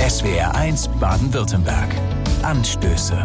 SWR1 Baden-Württemberg. Anstöße.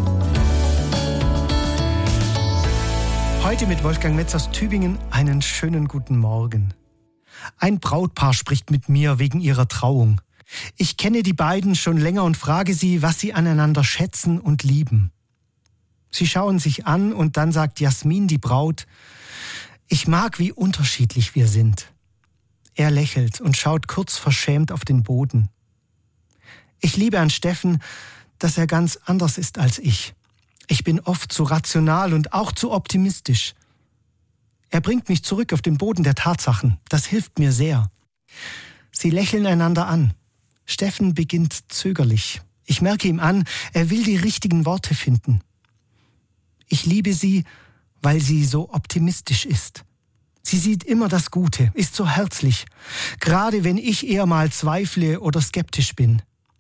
Heute mit Wolfgang Metz aus Tübingen einen schönen guten Morgen. Ein Brautpaar spricht mit mir wegen ihrer Trauung. Ich kenne die beiden schon länger und frage sie, was sie aneinander schätzen und lieben. Sie schauen sich an und dann sagt Jasmin, die Braut: Ich mag, wie unterschiedlich wir sind. Er lächelt und schaut kurz verschämt auf den Boden. Ich liebe an Steffen, dass er ganz anders ist als ich. Ich bin oft zu rational und auch zu optimistisch. Er bringt mich zurück auf den Boden der Tatsachen. Das hilft mir sehr. Sie lächeln einander an. Steffen beginnt zögerlich. Ich merke ihm an, er will die richtigen Worte finden. Ich liebe sie, weil sie so optimistisch ist. Sie sieht immer das Gute, ist so herzlich, gerade wenn ich eher mal zweifle oder skeptisch bin.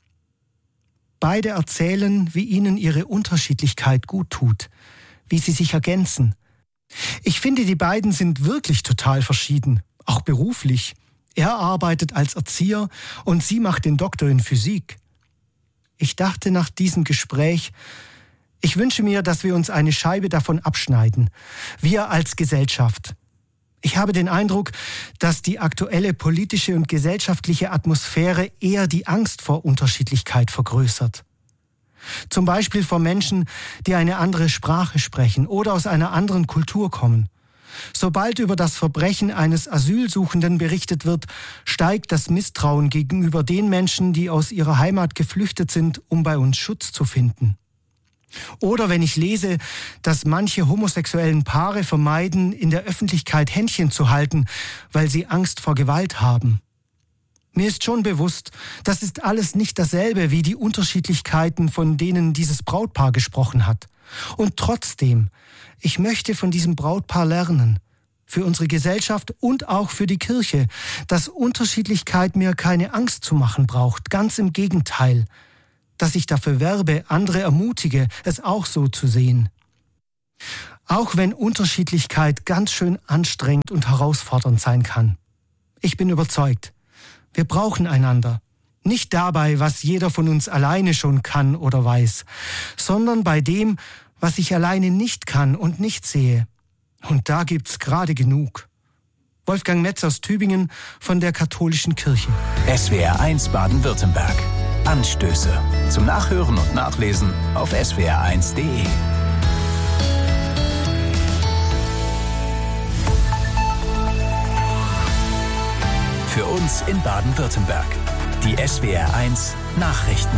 Beide erzählen, wie ihnen ihre Unterschiedlichkeit gut tut, wie sie sich ergänzen. Ich finde, die beiden sind wirklich total verschieden, auch beruflich. Er arbeitet als Erzieher und sie macht den Doktor in Physik. Ich dachte nach diesem Gespräch, ich wünsche mir, dass wir uns eine Scheibe davon abschneiden, wir als Gesellschaft. Ich habe den Eindruck, dass die aktuelle politische und gesellschaftliche Atmosphäre eher die Angst vor Unterschiedlichkeit vergrößert. Zum Beispiel vor Menschen, die eine andere Sprache sprechen oder aus einer anderen Kultur kommen. Sobald über das Verbrechen eines Asylsuchenden berichtet wird, steigt das Misstrauen gegenüber den Menschen, die aus ihrer Heimat geflüchtet sind, um bei uns Schutz zu finden. Oder wenn ich lese, dass manche homosexuellen Paare vermeiden, in der Öffentlichkeit Händchen zu halten, weil sie Angst vor Gewalt haben. Mir ist schon bewusst, das ist alles nicht dasselbe wie die Unterschiedlichkeiten, von denen dieses Brautpaar gesprochen hat. Und trotzdem, ich möchte von diesem Brautpaar lernen, für unsere Gesellschaft und auch für die Kirche, dass Unterschiedlichkeit mir keine Angst zu machen braucht, ganz im Gegenteil. Dass ich dafür werbe, andere ermutige, es auch so zu sehen. Auch wenn Unterschiedlichkeit ganz schön anstrengend und herausfordernd sein kann. Ich bin überzeugt, wir brauchen einander. Nicht dabei, was jeder von uns alleine schon kann oder weiß, sondern bei dem, was ich alleine nicht kann und nicht sehe. Und da gibt's gerade genug. Wolfgang Metz aus Tübingen von der Katholischen Kirche. SWR1 Baden-Württemberg. Anstöße. Zum Nachhören und Nachlesen auf swr1.de. Für uns in Baden-Württemberg. Die SWR1 Nachrichten.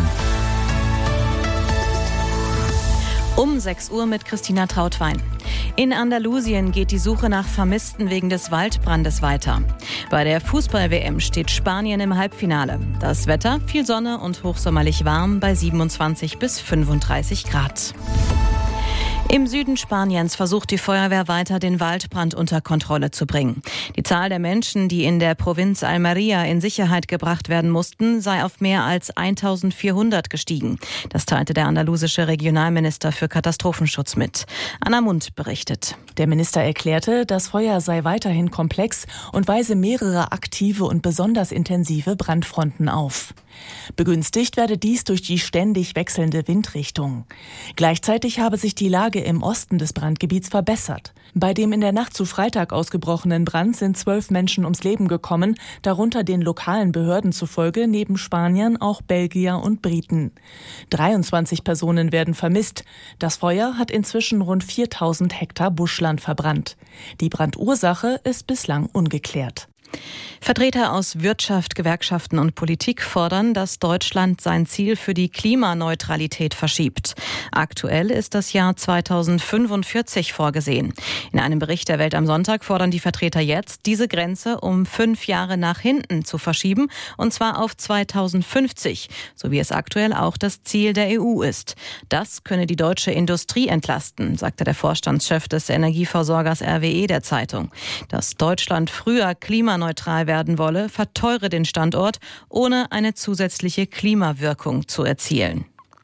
Um 6 Uhr mit Christina Trautwein. In Andalusien geht die Suche nach Vermissten wegen des Waldbrandes weiter. Bei der Fußball-WM steht Spanien im Halbfinale. Das Wetter, viel Sonne und hochsommerlich warm bei 27 bis 35 Grad. Im Süden Spaniens versucht die Feuerwehr weiter, den Waldbrand unter Kontrolle zu bringen. Die Zahl der Menschen, die in der Provinz Almería in Sicherheit gebracht werden mussten, sei auf mehr als 1400 gestiegen. Das teilte der andalusische Regionalminister für Katastrophenschutz mit. Anna Mund berichtet. Der Minister erklärte, das Feuer sei weiterhin komplex und weise mehrere aktive und besonders intensive Brandfronten auf. Begünstigt werde dies durch die ständig wechselnde Windrichtung. Gleichzeitig habe sich die Lage im Osten des Brandgebiets verbessert. Bei dem in der Nacht zu Freitag ausgebrochenen Brand sind 12 Menschen ums Leben gekommen, darunter den lokalen Behörden zufolge neben Spaniern auch Belgier und Briten. 23 Personen werden vermisst. Das Feuer hat inzwischen rund 4000 Hektar Buschland verbrannt. Die Brandursache ist bislang ungeklärt. Vertreter aus Wirtschaft, Gewerkschaften und Politik fordern, dass Deutschland sein Ziel für die Klimaneutralität verschiebt. Aktuell ist das Jahr 2045 vorgesehen. In einem Bericht der Welt am Sonntag fordern die Vertreter jetzt, diese Grenze um 5 Jahre nach hinten zu verschieben, und zwar auf 2050, so wie es aktuell auch das Ziel der EU ist. Das könne die deutsche Industrie entlasten, sagte der Vorstandschef des Energieversorgers RWE der Zeitung. Dass Deutschland früher klimaneutral werden wolle, verteure den Standort, ohne eine zusätzliche Klimawirkung zu erzielen.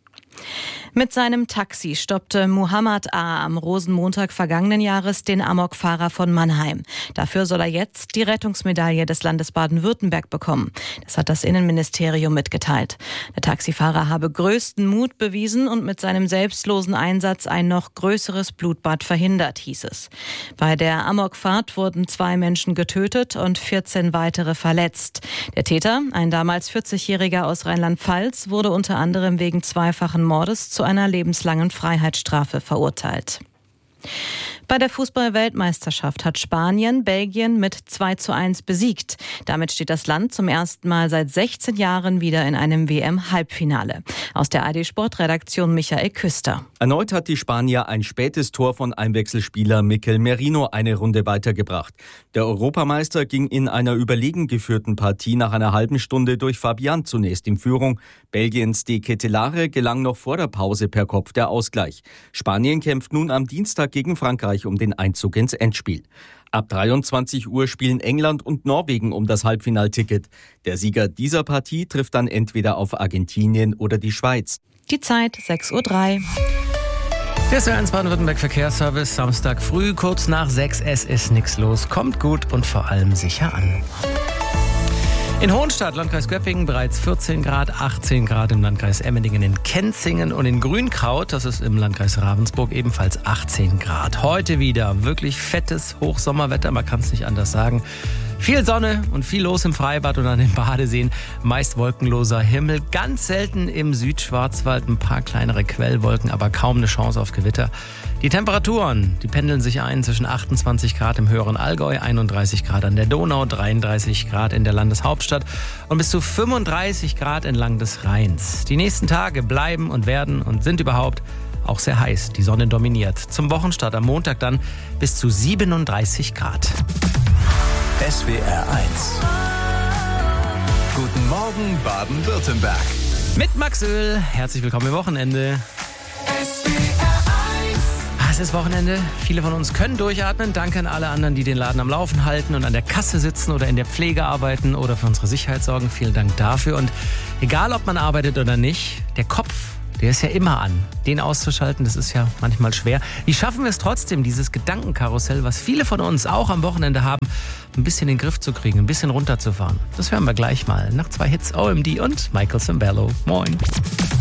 Mit seinem Taxi stoppte Muhammad A. am Rosenmontag vergangenen Jahres den Amokfahrer von Mannheim. Dafür soll er jetzt die Rettungsmedaille des Landes Baden-Württemberg bekommen. Das hat das Innenministerium mitgeteilt. Der Taxifahrer habe größten Mut bewiesen und mit seinem selbstlosen Einsatz ein noch größeres Blutbad verhindert, hieß es. Bei der Amokfahrt wurden 2 Menschen getötet und 14 weitere verletzt. Der Täter, ein damals 40-Jähriger aus Rheinland-Pfalz, wurde unter anderem wegen zweifachen Mordes zu einer lebenslangen Freiheitsstrafe verurteilt. Bei der Fußball-Weltmeisterschaft hat Spanien Belgien mit 2:1 besiegt. Damit steht das Land zum ersten Mal seit 16 Jahren wieder in einem WM-Halbfinale. Aus der ARD-Sportredaktion Michael Küster. Erneut hat die Spanier ein spätes Tor von Einwechselspieler Mikel Merino eine Runde weitergebracht. Der Europameister ging in einer überlegen geführten Partie nach einer halben Stunde durch Fabian zunächst in Führung. Belgiens De Ketelaere gelang noch vor der Pause per Kopf der Ausgleich. Spanien kämpft nun am Dienstag gegen Frankreich um den Einzug ins Endspiel. Ab 23 Uhr spielen England und Norwegen um das Halbfinalticket. Der Sieger dieser Partie trifft dann entweder auf Argentinien oder die Schweiz. Die Zeit 6:03 Uhr. Der SWR1 Baden-Württemberg Verkehrsservice, Samstag früh, kurz nach 6. Es ist nichts los. Kommt gut und vor allem sicher an. In Hohenstadt, Landkreis Göppingen, bereits 14 Grad, 18 Grad im Landkreis Emmendingen, in Kenzingen und in Grünkraut, das ist im Landkreis Ravensburg, ebenfalls 18 Grad. Heute wieder wirklich fettes Hochsommerwetter, man kann es nicht anders sagen. Viel Sonne und viel los im Freibad und an den Badeseen. Meist wolkenloser Himmel. Ganz selten im Südschwarzwald ein paar kleinere Quellwolken, aber kaum eine Chance auf Gewitter. Die Temperaturen, die pendeln sich ein zwischen 28 Grad im höheren Allgäu, 31 Grad an der Donau, 33 Grad in der Landeshauptstadt und bis zu 35 Grad entlang des Rheins. Die nächsten Tage bleiben und werden und sind überhaupt auch sehr heiß. Die Sonne dominiert. Zum Wochenstart am Montag dann bis zu 37 Grad. SWR 1. Guten Morgen Baden-Württemberg. Mit Max Öl. Herzlich willkommen im Wochenende. Es ist Wochenende. Viele von uns können durchatmen. Danke an alle anderen, die den Laden am Laufen halten und an der Kasse sitzen oder in der Pflege arbeiten oder für unsere Sicherheit sorgen. Vielen Dank dafür. Und egal, ob man arbeitet oder nicht, der Kopf, der ist ja immer an. Den auszuschalten, das ist ja manchmal schwer. Wie schaffen wir es trotzdem, dieses Gedankenkarussell, was viele von uns auch am Wochenende haben, ein bisschen in den Griff zu kriegen, ein bisschen runterzufahren? Das hören wir gleich mal nach 2 Hits, OMD und Michael Cimbello. Moin.